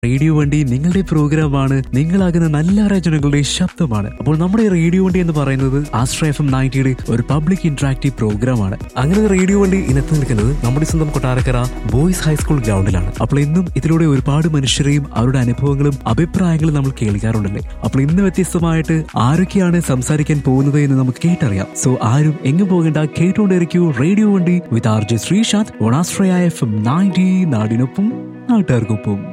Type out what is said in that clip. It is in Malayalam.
റേഡിയോ വണ്ടി നിങ്ങളുടെ പ്രോഗ്രാമാണ്. നിങ്ങളാകുന്ന നല്ല രചനകളുടെ ശബ്ദമാണ്. അപ്പോൾ നമ്മുടെ റേഡിയോ വണ്ടി എന്ന് പറയുന്നത് ആശ്രയ FM 90യുടെ ഒരു പബ്ലിക് ഇന്ററാക്റ്റീവ് പ്രോഗ്രാമാണ്. അങ്ങനെ റേഡിയോ വണ്ടി ഇനത്ത് നിൽക്കുന്നത് നമ്മുടെ സ്വന്തം കൊട്ടാരക്കര ബോയ്സ് ഹൈസ്കൂൾ ഗ്രൗണ്ടിലാണ്. അപ്പോൾ ഇന്നും ഇതിലൂടെ ഒരുപാട് മനുഷ്യരെയും അവരുടെ അനുഭവങ്ങളും അഭിപ്രായങ്ങളും നമ്മൾ കേൾക്കാറുണ്ടല്ലേ. അപ്പോൾ ഇന്ന് വ്യത്യസ്തമായിട്ട് ആരൊക്കെയാണ് സംസാരിക്കാൻ പോകുന്നത് എന്ന് നമുക്ക് കേട്ടറിയാം. സോ ആരും എങ്ങും പോകേണ്ട, കേട്ടുകൊണ്ടിരിക്കൂ റേഡിയോ വണ്ടി വിത്ത് RJ Sreesanth on Ashraya FM 90, നാടിനൊപ്പം നാട്ടുകാർക്കൊപ്പം.